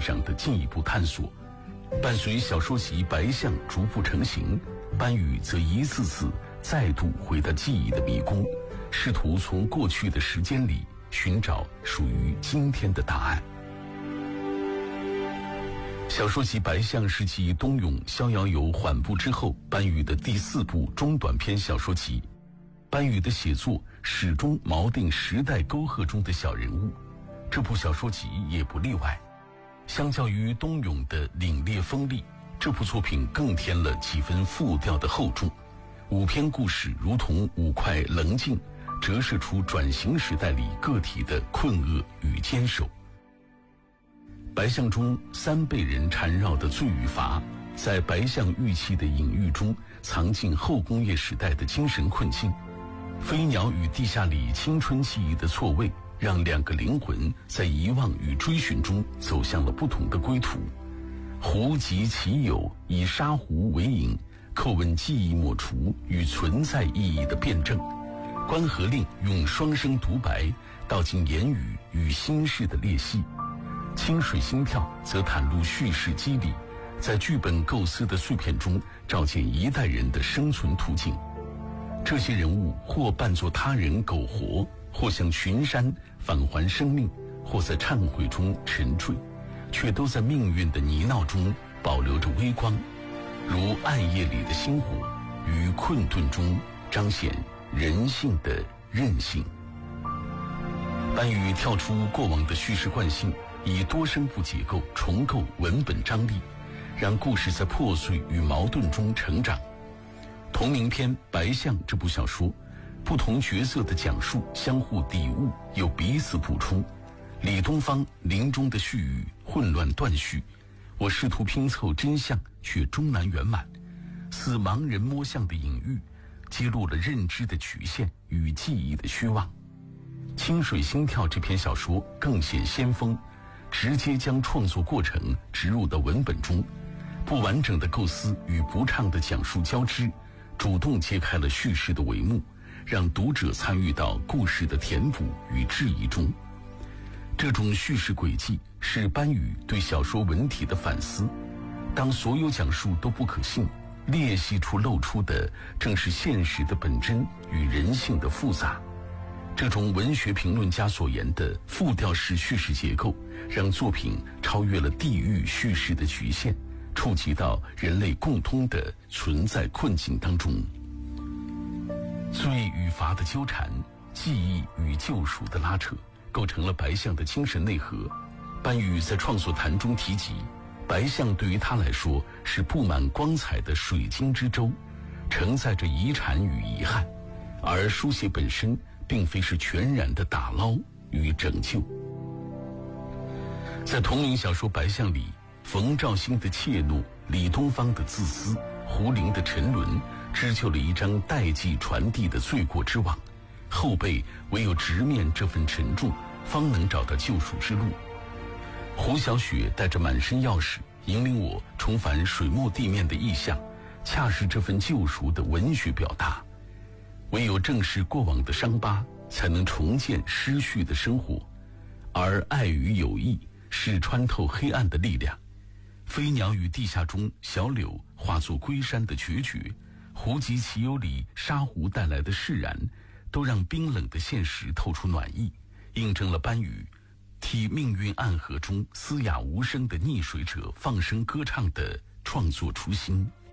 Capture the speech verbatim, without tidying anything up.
上的进一步探索。伴随小说集《白象》逐步成型，班宇则一次次再度回到记忆的迷宫，试图从过去的时间里寻找属于今天的答案。小说集《白象》是继《冬泳》《逍遥游》缓步之后，班宇的第四部中短篇小说集。班宇的写作始终锚定时代沟壑中的小人物，这部小说集也不例外。相较于冬泳的凛冽锋利，这部作品更添了几分复调的厚重。五篇故事如同五块棱镜，折射出转型时代里个体的困厄与坚守。白象中三被人缠绕的罪与罚，在白象玉器的隐喻中藏进后工业时代的精神困境。飞鸟与地下里青春记忆的错位，让两个灵魂在遗忘与追寻中走向了不同的归途。湖及其友以沙湖为引，叩问记忆抹除与存在意义的辩证。关河令用双声独白道尽言语与心事的裂隙。清水心跳则袒露叙事机理，在剧本构思的碎片中照见一代人的生存途径。这些人物或扮作他人苟活，或像群山返还生命，或在忏悔中沉坠，却都在命运的泥淖中保留着微光，如暗夜里的星火，于困顿中彰显人性的韧性。班宇跳出过往的叙事惯性，以多声部结构重构文本张力，让故事在破碎与矛盾中成长。同名篇《白象》这部小说，不同角色的讲述相互抵牾，又彼此补充。李东方临终的絮语混乱断续，我试图拼凑真相，却终难圆满。似盲人摸象的隐喻，揭露了认知的局限与记忆的虚妄。清水心跳这篇小说更显先锋，直接将创作过程植入到文本中，不完整的构思与不畅的讲述交织，主动揭开了叙事的帷幕，让读者参与到故事的填补与质疑中。这种叙事轨迹是班宇对小说文体的反思。当所有讲述都不可信，裂隙处露出的正是现实的本真与人性的复杂。这种文学评论家所言的复调式叙事结构，让作品超越了地域叙事的局限，触及到人类共通的存在困境当中。罪与罚的纠缠，记忆与救赎的拉扯，构成了白象的精神内核。班宇在创作谈中提及，白象对于他来说是布满光彩的水晶之舟，承载着遗产与遗憾，而书写本身并非是全然的打捞与拯救。在同名小说《白象》里，冯兆兴的怯懦，李东方的自私，胡林的沉沦，织就了一张代际传递的罪过之网。后辈唯有直面这份沉重，方能找到救赎之路。胡小雪带着满身钥匙，引领我重返水墨地面的意象，恰是这份救赎的文学表达。唯有正视过往的伤疤，才能重建失去的生活。而爱与友谊是穿透黑暗的力量。飞鸟与地下中小柳化作归山的决绝，湖及其友里沙湖带来的释然，都让冰冷的现实透出暖意，印证了班宇替命运暗河中嘶哑无声的溺水者放声歌唱的创作初心。